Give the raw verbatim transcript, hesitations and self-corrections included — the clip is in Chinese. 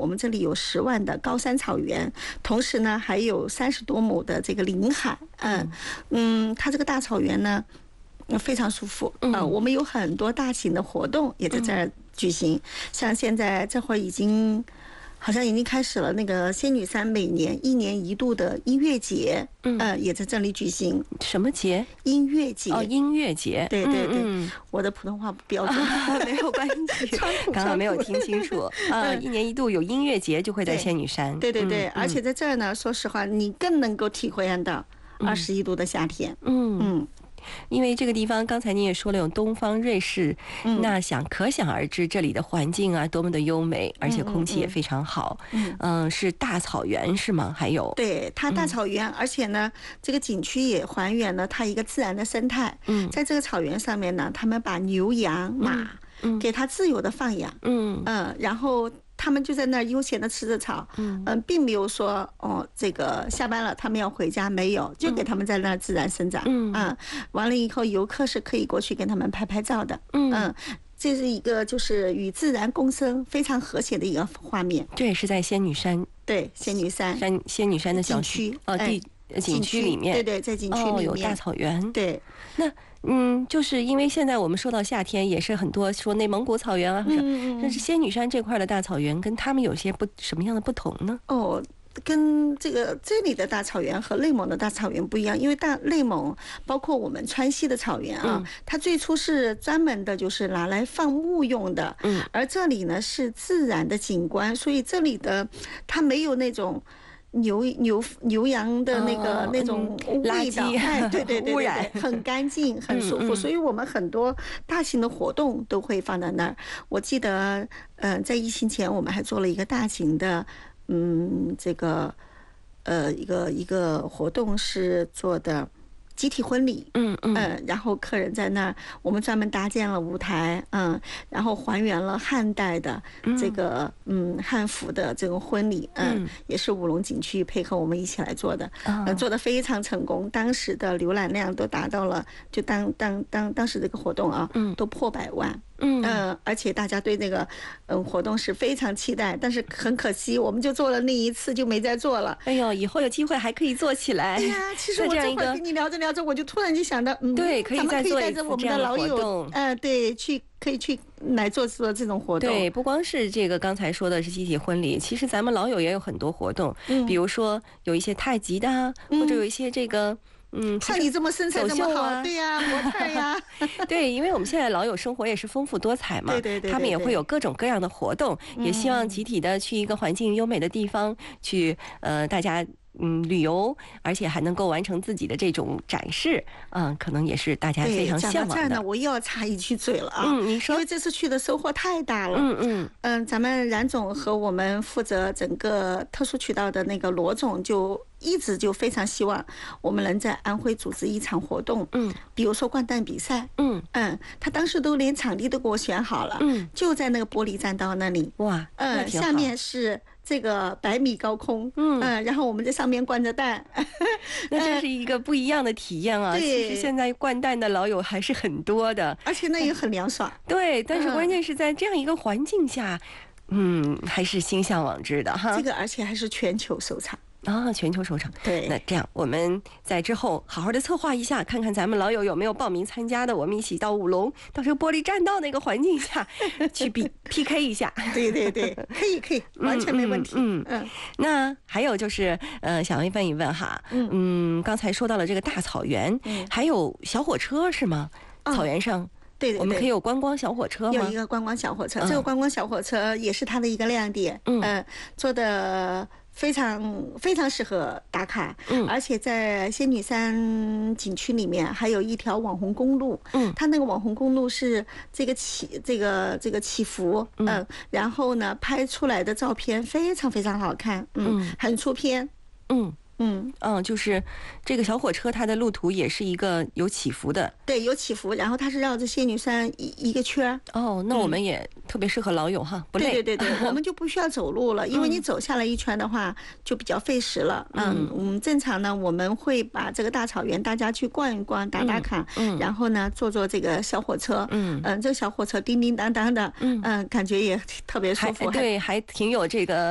我们这里有十万的高山草原，同时呢还有三十多亩的这个林海。嗯嗯，它这个大草原呢非常舒服啊、呃。我们有很多大型的活动也在这儿举行，像现在这会儿已经。好像已经开始了那个仙女山每年一年一度的音乐节，嗯、呃，也在这里举行。 什么节？ 音乐节。 哦，音乐节。 对对对， 嗯嗯、 我的普通话不标准， 啊、没有关系，刚刚没有听清楚啊。一年一度有音乐节，就会在仙女山。 对对对， 嗯、 而且在这儿呢，说实话，你更能够体会到二十一度的夏天。 嗯嗯。 因为这个地方，刚才您也说了有东方瑞士，嗯、那想可想而知，这里的环境啊多么的优美，而且空气也非常好。嗯，嗯、呃，是大草原是吗？还有， 对，它大草原，嗯、而且呢，这个景区也还原了它一个自然的生态。嗯，在这个草原上面呢，他们把牛羊马，嗯，给它自由的放养。嗯嗯、呃，然后。他们就在那儿悠闲的吃着草，嗯、呃，并没有说哦，这个下班了他们要回家，没有，就给他们在那儿自然生长，嗯，啊、完了以后游客是可以过去跟他们拍拍照的，嗯。嗯，这是一个就是与自然共生非常和谐的一个画面。 这也是在仙女山， 对，仙女山山仙女山的小区哦地。景区里面， 对对，在景区里面、 哦、有大草原。 对， 那嗯，就是因为现在我们说到夏天，也是很多说内蒙古草原啊，嗯但是仙女山这块的大草原跟他们有些不什么样的不同呢？ 哦。跟这个这里的大草原和内蒙的大草原不一样，因为大内蒙包括我们川西的草原啊，嗯、它最初是专门的就是拿来放牧用的，嗯，而这里呢是自然的景观，所以这里的它没有那种。牛牛牛羊的那个、哦、那种味道，哎，对对对， 污染很干净，很舒服。嗯嗯所以我们很多大型的活动都会放在那儿。我记得，嗯、呃，在疫情前，我们还做了一个大型的，嗯，这个，呃，一个一个活动是做的。集体婚礼，嗯嗯、呃，然后客人在那儿，我们专门搭建了舞台，嗯，然后还原了汉代的这个嗯汉服的这种婚礼，嗯，嗯也是武隆景区配合我们一起来做的，嗯、呃，做得非常成功，当时的浏览量都达到了，就当当当当时这个活动啊，嗯，都破百万。嗯、呃，而且大家对那个嗯活动是非常期待，但是很可惜，我们就做了那一次就没再做了。 哎呦，以后有机会还可以做起来。 对呀、啊，其实我这会儿跟你聊着聊着，我就突然就想到，嗯， 对，可以再做一次这样的活动。呃，对，去可以去来做做这种活动。 对，不光是这个刚才说的是集体婚礼，其实咱们老友也有很多活动，嗯、比如说有一些太极的啊，嗯、或者有一些这个。嗯， 像你这么身材这么好，啊、对呀、啊，模特呀， 对，因为我们现在老友生活也是丰富多彩嘛， 对对 对, 对, 对， 他们也会有各种各样的活动，嗯、也希望集体的去一个环境优美的地方去，呃，大家。嗯，旅游，而且还能够完成自己的这种展示，嗯，可能也是大家非常向往的。 讲到这儿呢，我又要插一句嘴了啊！ 嗯，你说， 因为这次去的收获太大了。 嗯嗯嗯，咱们冉总和我们负责整个特殊渠道的那个罗总就一直就非常希望我们能在安徽组织一场活动。嗯，比如说掼蛋比赛。嗯嗯，他当时都连场地都给我选好了。嗯，就在那个玻璃栈道那里。 哇， 嗯，下面是。这个百米高空，嗯、呃，然后我们在上面掼着蛋， 那这是一个不一样的体验啊！呃、其实现在掼蛋的老友还是很多的， 而且那也很凉爽。 对，但是关键是在这样一个环境下，嗯，还是心向往之的哈。 这个而且还是全球首场。 啊，全球首场。 对， 那这样我们在之后好好的策划一下，看看咱们老友有没有报名参加的，我们一起到武隆，到这个玻璃栈道那个环境下去比 P K 一下。 对对对，可以可以，完全没问题。 嗯 嗯, 嗯, 嗯那还有就是呃，想问一问哈，嗯嗯，刚才说到了这个大草原，嗯，还有小火车是吗？哦、草原上。 对对对， 我们可以有观光小火车吗？ 有一个观光小火车，嗯、这个观光小火车也是它的一个亮点。嗯，呃、做的非常非常适合打卡。嗯，而且在仙女山景区里面还有一条网红公路。嗯，它那个网红公路是这个起这个这个起伏，嗯、呃，然后呢拍出来的照片非常非常好看。嗯，嗯很出片。 嗯。嗯嗯，就是这个小火车，它的路途也是一个有起伏的， 对，有起伏，然后它是绕着仙女山一一个圈。 哦，那我们也特别适合老友哈，不累。 对对对对，我们就不需要走路了，因为你走下来一圈的话就比较费时了。嗯，我们正常呢，我们会把这个大草原大家去逛一逛，打打卡，嗯，然后呢坐坐这个小火车，嗯嗯，这个小火车叮叮当当的，嗯嗯，感觉也特别舒服， 对，还挺有这个。